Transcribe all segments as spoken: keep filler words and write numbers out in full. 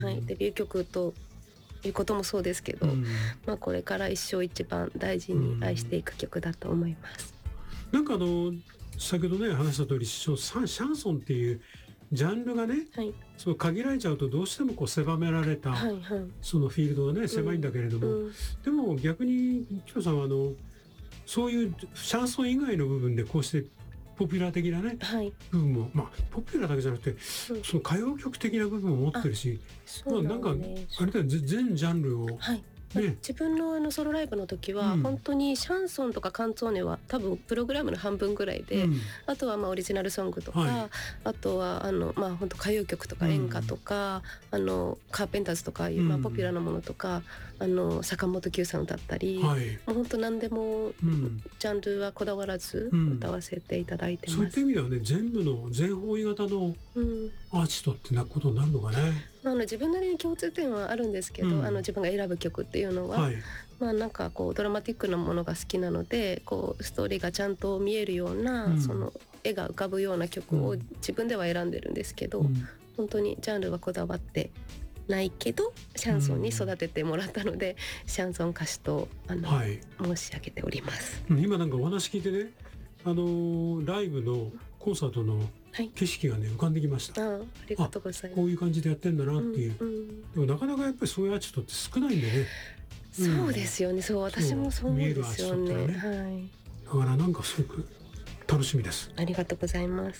はい、デビュー曲ということもそうですけど、うん、まあ、これから一生一番大事に愛していく曲だと思います。 うん、なんかあの先ほどね話した通りシャンソンっていうジャンルがね、はい、そう限られちゃうとどうしてもこう狭められた、はいはい、そのフィールドがね狭いんだけれども、うんうん、でも逆にキヨさんはあのそういうシャンソン以外の部分でこうしてポピュラー的なね、はい、部分も、まあポピュラーだけじゃなくて、うん、その歌謡曲的な部分も持ってるし、まあなんかあれだよ全ジャンルを、はい、ね、 自分のあのソロライブの時は、うん、本当にシャンソンとかカンツォーネは多分プログラムの半分ぐらいで、うん、あとはまあオリジナルソングとか、はい、あとはあのまあ本当歌謡曲とか演歌とか、うん、あのカーペンターズとかいう、まあ、ポピュラーなものとか、あの坂本九さんだったり、はい、もう本当何でも、ジャンルはこだわらず歌わせていただいてます。 そういった意味ではね、全部の全方位型のアーティストってなことになるのかね。 あの自分なりに共通点はあるんですけど、うん、あの自分が選ぶ曲っていうのは、はい、まあなんかこうドラマティックなものが好きなので、こうストーリーがちゃんと見えるような、うん、その絵が浮かぶような曲を自分では選んでるんですけど、うん、本当にジャンルはこだわってないけどシャンソンに育ててもらったので、うん、シャンソン歌手とあの、はい、申し上げております。 今なんかお話聞いてね、あのー、ライブのコンサートの景色がね浮かんできました。 ああ、ありがとうございます。 こういう感じでやってんだなっていう、うんうん、でもなかなかやっぱりそういうアーティストって少ないんでね。 そうですよね、そう私もそう思うんですよね。ね、はい、 だからなんかすごく楽しみです。 ありがとうございます。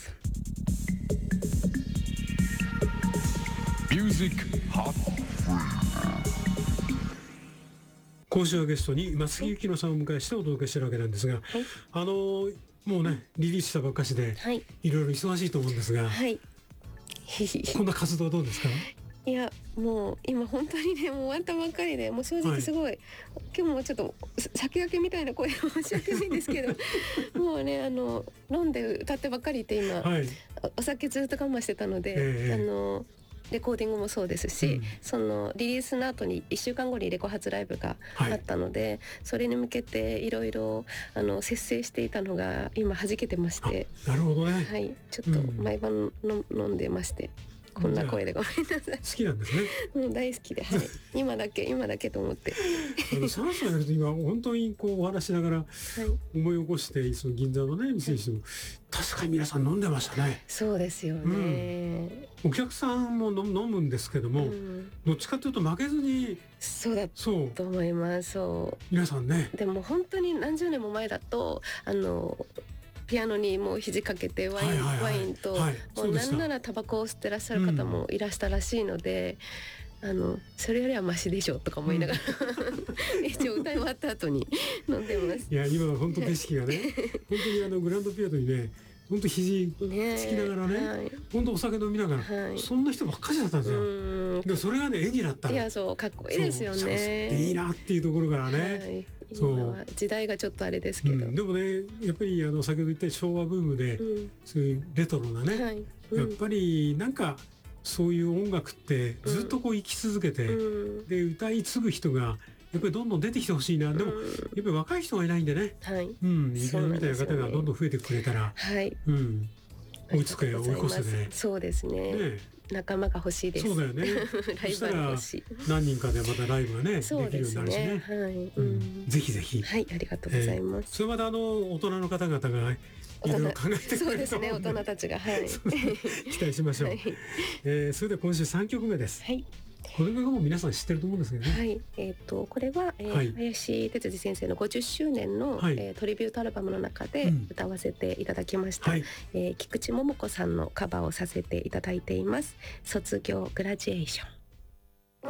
ミュージックハッ今週はゲストに松木由紀乃さんをお迎えしてお届けしてるわけなんですが、はい、あのもうねリリースしたばっかしで、はい、いろいろ忙しいと思うんですが、はい、こんな活動はどうですか？ いやもう今本当にねもう終わったばっかりで、もう正直すごい、はい、今日もちょっと先駆けみたいな声申し訳ないんですけどもうねあの飲んで歌ってばっかりいて今、はい、お酒ずっと我慢してたので、えー、あのレコーディングもそうですし、うん、そのリリースの後にいっしゅうかんごにレコ発ライブがあったので、はい、それに向けていろいろあの節制していたのが今弾けてまして、 なるほどね、 はい、ちょっと毎晩の、うん、飲んでまして、こんな声でごめんなさい。 好きなんですね。 うん、大好きで、はい、今だけ今だけと思ってあのさんさいやると今本当にこうお話しながら思い起こして、その銀座のね店にしても、はい、確かに皆さん飲んでましたね。 そうですよね、 うん、お客さんも飲むんですけども、うん、どっちかというと負けずに、 そうだと思います。そう皆さんね、 でも本当に何十年も前だとあのピアノにもう肘掛けてワイン、はいはいはい、ワインと、はい、もうなんならタバコを吸ってらっしゃる方もいらしたらしいので、うん、あのそれよりはマシでしょとか思いながら、うん、一応歌い終わった後に飲んでます。 いや今は本当景色がね本当にあのグランドピアノにね本当肘つきながらね、ね、はい、本当お酒飲みながら、はい、そんな人ばっかりだったんですよ。でそれがね絵になったの。 いやそうかっこいいですよね。 いいなっていうところからね、はい、 今は時代がちょっとあれですけど、 うん、でもねやっぱりあの先ほど言った昭和ブームで、うん、そういうレトロなね、はい、うん、やっぱりなんかそういう音楽ってずっとこう生き続けて、うん、で歌い継ぐ人がやっぱりどんどん出てきてほしいな、うん、でもやっぱり若い人がいないんでね、はい、うん、みたいな方がどんどん増えてくれたら、はい、うん、追いつけ追い越せで、ね、 そうですね、ね、仲間が欲しいです。 そうだよねライバル欲しい。そしたら何人かでまたライブがねできるようになるしね、はい、うん、ぜひぜひ、 はい、ありがとうございます、 えー、それまたあの大人の方々がいろいろ考えてくれると思うので、 そうですね、大人たちが、はい、 期待しましょう、はい、えー、それでは今週さんきょくめです。はい、これがもう皆さん知ってると思うんですけどね。 はい、えっ、ー、とこれは、えーはい、林哲司先生のごじゅっしゅうねんの、はい、えー、トリビュートアルバムの中で歌わせていただきました、うん、はい、えー、菊池桃子さんのカバーをさせていただいています。卒業グラジュエーション。